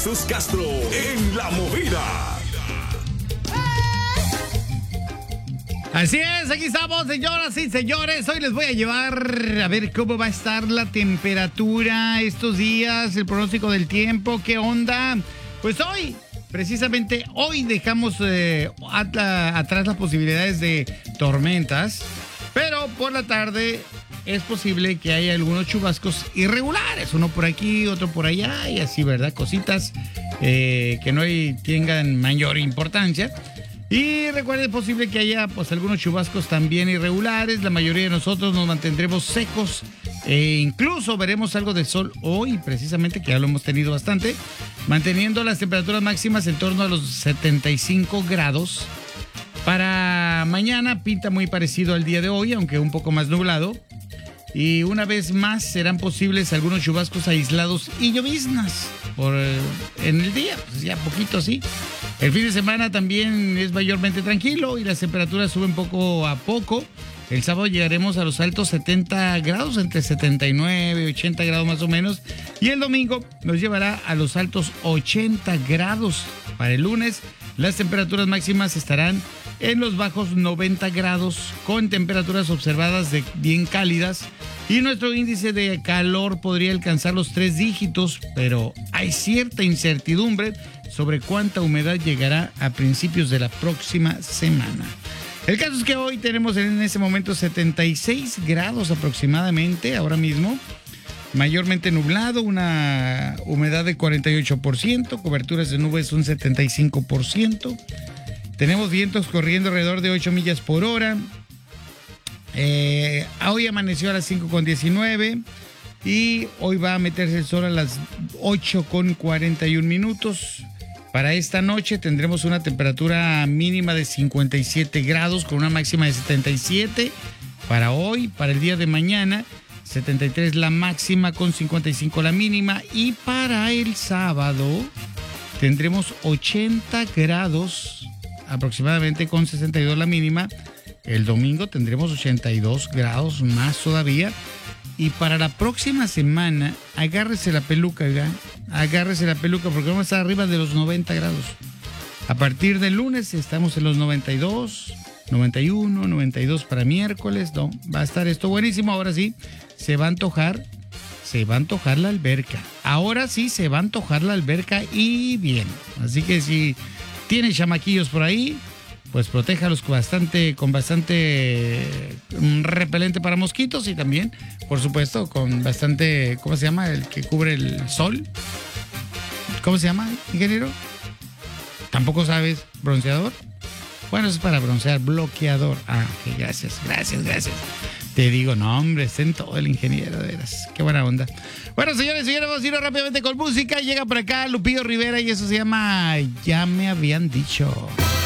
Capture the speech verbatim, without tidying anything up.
Jesús Castro en La Movida. Así es, aquí estamos, señoras y señores. Hoy les voy a llevar a ver cómo va a estar la temperatura estos días, el pronóstico del tiempo, qué onda. Pues hoy, precisamente hoy dejamos eh, at- atrás las posibilidades de tormentas, pero por la tarde es posible que haya algunos chubascos irregulares, uno por aquí, otro por allá, y así, ¿verdad? Cositas eh, que no hay- tengan mayor importancia. Y recuerden, es posible que haya pues algunos chubascos también irregulares. La mayoría de nosotros nos mantendremos secos e incluso veremos algo de sol hoy, precisamente, que ya lo hemos tenido bastante, manteniendo las temperaturas máximas en torno a los setenta y cinco grados. Para mañana pinta muy parecido al día de hoy, aunque un poco más nublado. Y una vez más serán posibles algunos chubascos aislados y lloviznas por, eh, en el día, pues ya poquito así. El fin de semana también es mayormente tranquilo y las temperaturas suben poco a poco. El sábado llegaremos a los altos setenta grados, entre setenta y nueve y ochenta grados más o menos. Y el domingo nos llevará a los altos ochenta grados. Para el lunes las temperaturas máximas estarán en los bajos noventa grados, con temperaturas observadas de bien cálidas, y nuestro índice de calor podría alcanzar los tres dígitos, pero hay cierta incertidumbre sobre cuánta humedad llegará a principios de la próxima semana. El caso es que hoy tenemos en ese momento setenta y seis grados aproximadamente, ahora mismo, mayormente nublado, una humedad de cuarenta y ocho por ciento, coberturas de nubes un setenta y cinco por ciento. Tenemos vientos corriendo alrededor de ocho millas por hora. Eh, hoy amaneció a las cinco con diecinueve y hoy va a meterse el sol a las ocho con cuarenta y un minutos. Para esta noche tendremos una temperatura mínima de cincuenta y siete grados con una máxima de setenta y siete. Para hoy, para el día de mañana, setenta y tres la máxima con cincuenta y cinco la mínima. Y para el sábado tendremos ochenta grados aproximadamente con sesenta y dos la mínima. El domingo tendremos ochenta y dos grados más todavía. Y para la próxima semana, agárrese la peluca, ¿ya? Agárrese la peluca porque vamos a estar arriba de los noventa grados. A partir del lunes estamos en los noventa y dos, noventa y uno, noventa y dos para miércoles. No, va a estar esto buenísimo. Ahora sí, se va a antojar, se va a antojar la alberca. Ahora sí se va a antojar la alberca y bien. Así que si tiene chamaquillos por ahí, pues protéjalos con bastante, con bastante um, repelente para mosquitos y también, por supuesto, con bastante, ¿cómo se llama? El que cubre el sol. ¿Cómo se llama, ingeniero? ¿Tampoco sabes? ¿Bronceador? Bueno, eso es para broncear, bloqueador. Ah, ok, gracias, gracias, gracias. Te digo, no, hombre, está en todo el ingeniero, de veras. Qué buena onda. Bueno, señores y señores, vamos a ir rápidamente con música. Llega por acá Lupillo Rivera y eso se llama Ya me habían dicho.